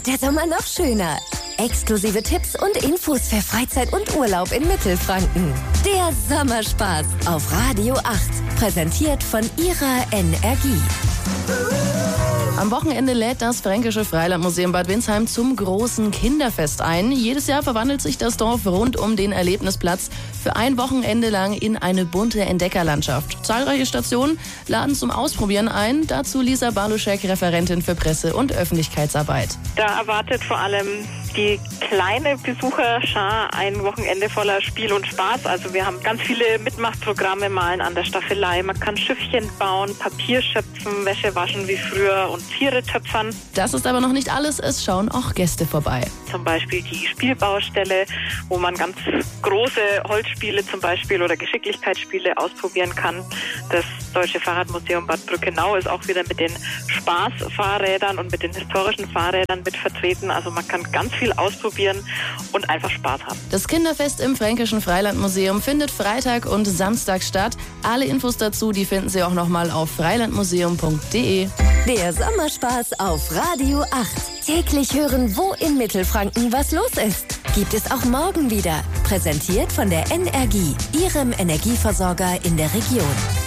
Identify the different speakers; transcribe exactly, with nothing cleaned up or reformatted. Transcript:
Speaker 1: wird der Sommer noch schöner. Exklusive Tipps und Infos für Freizeit und Urlaub in Mittelfranken. Der Sommerspaß auf Radio acht. Präsentiert von ihrer Energie.
Speaker 2: Am Wochenende lädt das Fränkische Freilandmuseum Bad Windsheim zum großen Kinderfest ein. Jedes Jahr verwandelt sich das Dorf rund um den Erlebnisplatz für ein Wochenende lang in eine bunte Entdeckerlandschaft. Zahlreiche Stationen laden zum Ausprobieren ein. Dazu Lisa Baluschek, Referentin für Presse- und Öffentlichkeitsarbeit.
Speaker 3: Da erwartet vor allem die kleine Besucherschar ein Wochenende voller Spiel und Spaß. Also wir haben ganz viele Mitmachprogramme, Malen an der Staffelei. Man kann Schiffchen bauen, Papier schöpfen, Wäsche waschen wie früher und Tiere töpfern.
Speaker 2: Das ist aber noch nicht alles. Es schauen auch Gäste vorbei.
Speaker 3: Zum Beispiel die Spielbaustelle, wo man ganz große Holzspiele zum Beispiel oder Geschicklichkeitsspiele ausprobieren kann. Das Deutsche Fahrradmuseum Bad Brückenau ist auch wieder mit den Spaßfahrrädern und mit den historischen Fahrrädern mit vertreten. Also man kann ganz viel ausprobieren und einfach Spaß haben.
Speaker 2: Das Kinderfest im Fränkischen Freilandmuseum findet Freitag und Samstag statt. Alle Infos dazu, die finden Sie auch nochmal auf freilandmuseum punkt de.
Speaker 1: Der Sommerspaß auf Radio acht. Täglich hören, wo in Mittelfranken was los ist. Gibt es auch morgen wieder. Präsentiert von der Energie, Ihrem Energieversorger in der Region.